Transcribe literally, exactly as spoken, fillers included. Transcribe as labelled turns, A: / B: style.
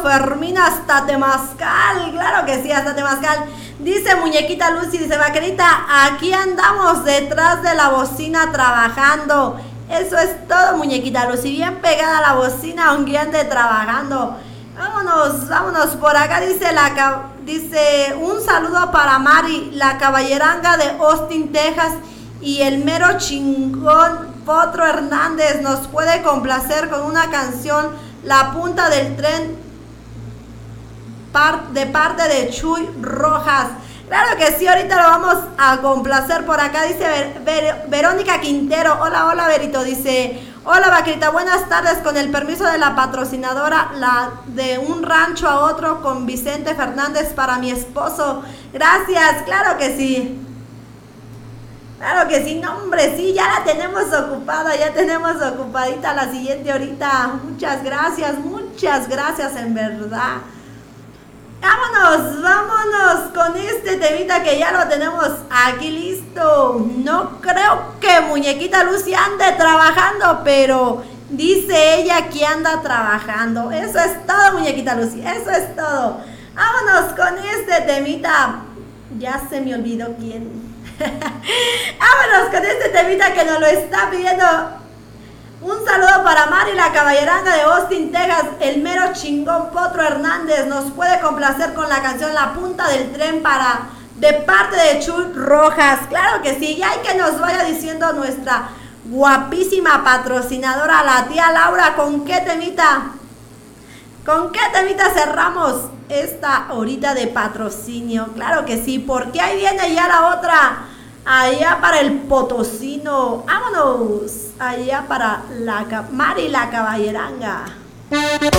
A: Fermín hasta Temazcal, claro que sí, hasta Temazcal. Dice Muñequita Lucy, dice Vaquerita, aquí andamos detrás de la bocina trabajando. Eso es todo, Muñequita Lucy, bien pegada a la bocina, aunque ande trabajando. Vámonos, vámonos, por acá dice la dice un saludo para Mari, la caballeranga de Austin, Texas, y el mero chingón Potro Hernández nos puede complacer con una canción, La Punta del Tren, de parte de Chuy Rojas. Claro que sí, ahorita lo vamos a complacer. Por acá dice Ver, Ver, Verónica Quintero. Hola, hola, Verito. Dice, hola, Vaquerita, buenas tardes. Con el permiso de la patrocinadora, la de un rancho a otro con Vicente Fernández para mi esposo. Gracias, claro que sí. Claro que sí, no, hombre, sí, ya la tenemos ocupada, ya tenemos ocupadita la siguiente horita. Muchas gracias, muchas gracias, en verdad. Vámonos, vámonos con este temita que ya lo tenemos aquí listo. No creo que Muñequita Lucy ande trabajando, pero dice ella que anda trabajando. Eso es todo, Muñequita Lucy, eso es todo. Vámonos con este temita. Ya se me olvidó quién. Vámonos con este temita que nos lo está pidiendo. Un saludo para Mari, la caballeranga de Austin, Texas, el mero chingón Potro Hernández. Nos puede complacer con la canción La Punta del Tren para de parte de Chuy Rojas. Claro que sí, y hay que nos vaya diciendo nuestra guapísima patrocinadora, la tía Laura, con qué temita, con qué temita cerramos esta horita de patrocinio. Claro que sí, porque ahí viene ya la otra, allá para el Potosino. Vámonos, allá para la Mari la caballeranga.